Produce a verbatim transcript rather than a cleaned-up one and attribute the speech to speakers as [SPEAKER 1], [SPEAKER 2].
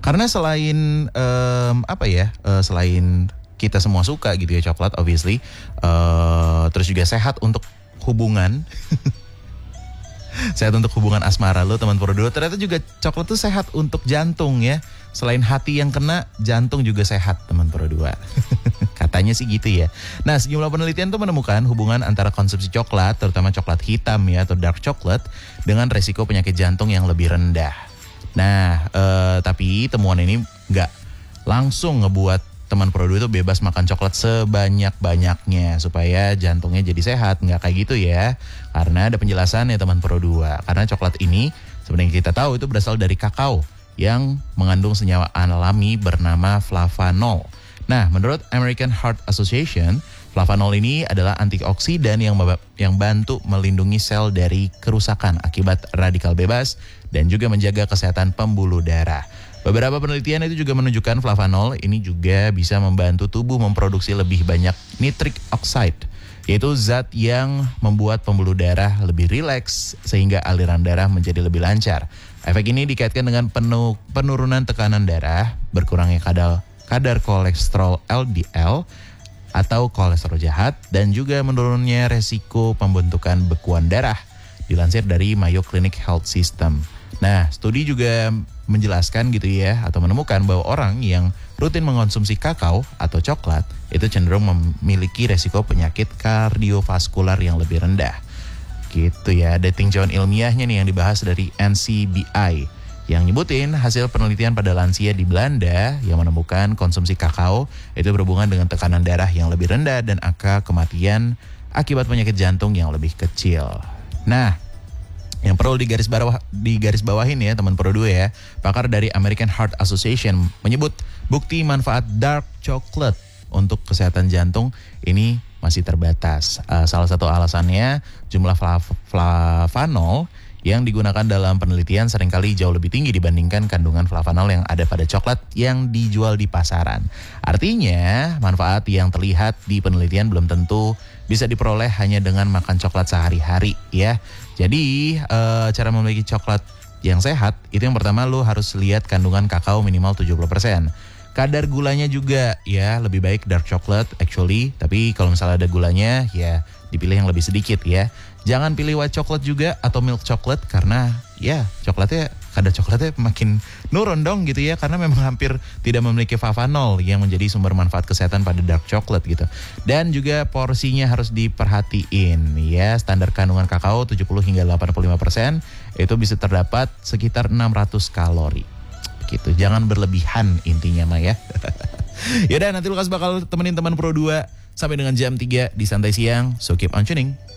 [SPEAKER 1] Karena selain um, apa ya, uh, selain kita semua suka gitu ya coklat, obviously, uh, terus juga sehat untuk hubungan. Sehat untuk hubungan asmara lo teman Produa. Ternyata juga coklat tuh sehat untuk jantung ya. Selain hati yang kena, jantung juga sehat teman Produa. Katanya sih gitu ya. Nah, sejumlah penelitian tuh menemukan hubungan antara konsumsi coklat, terutama coklat hitam ya atau dark chocolate, dengan resiko penyakit jantung yang lebih rendah. Nah, eh, tapi temuan ini nggak langsung ngebuat teman Produa itu bebas makan coklat sebanyak-banyaknya supaya jantungnya jadi sehat. Nggak kayak gitu ya. Karena ada penjelasan ya teman Produa. Karena coklat ini sebenarnya kita tahu itu berasal dari kakao yang mengandung senyawa alami bernama flavanol. Nah, menurut American Heart Association, flavanol ini adalah antioksidan yang yang bantu melindungi sel dari kerusakan akibat radikal bebas dan juga menjaga kesehatan pembuluh darah. Beberapa penelitian itu juga menunjukkan flavanol ini juga bisa membantu tubuh memproduksi lebih banyak nitric oxide, yaitu zat yang membuat pembuluh darah lebih rileks sehingga aliran darah menjadi lebih lancar. Efek ini dikaitkan dengan penuh, penurunan tekanan darah, berkurangnya kadar, kadar kolesterol L D L atau kolesterol jahat, dan juga menurunnya resiko pembentukan bekuan darah, dilansir dari Mayo Clinic Health System. Nah, studi juga menjelaskan gitu ya, atau menemukan bahwa orang yang rutin mengonsumsi kakao atau coklat itu cenderung memiliki resiko penyakit kardiovaskular yang lebih rendah. Gitu ya, ada tinjauan ilmiahnya nih yang dibahas dari N C B I yang nyebutin hasil penelitian pada lansia di Belanda yang menemukan konsumsi kakao itu berhubungan dengan tekanan darah yang lebih rendah dan angka kematian akibat penyakit jantung yang lebih kecil. Nah, yang perlu digaris bawah digaris bawahin ya teman Produa ya, pakar dari American Heart Association menyebut bukti manfaat dark chocolate untuk kesehatan jantung ini masih terbatas. Uh, salah satu alasannya jumlah flav- flavanol yang digunakan dalam penelitian seringkali jauh lebih tinggi dibandingkan kandungan flavanol yang ada pada coklat yang dijual di pasaran. Artinya, manfaat yang terlihat di penelitian belum tentu bisa diperoleh hanya dengan makan coklat sehari-hari ya. Jadi, uh, cara memiliki coklat yang sehat, itu yang pertama lo harus lihat kandungan kakao minimal tujuh puluh persen. Kadar gulanya juga ya lebih baik dark chocolate actually, tapi kalau misalnya ada gulanya ya dipilih yang lebih sedikit ya. Jangan pilih white chocolate juga atau milk chocolate karena ya coklatnya kadar coklatnya makin nurun dong gitu ya, karena memang hampir tidak memiliki flavanol yang menjadi sumber manfaat kesehatan pada dark chocolate gitu. Dan juga porsinya harus diperhatiin ya, standar kandungan kakao tujuh puluh hingga delapan puluh lima persen itu bisa terdapat sekitar enam ratus kalori. Gitu. Jangan berlebihan intinya mah ya. Yaudah, nanti Lukas bakal temenin teman Pro dua sampai dengan jam tiga di Santai Siang. So keep on tuning.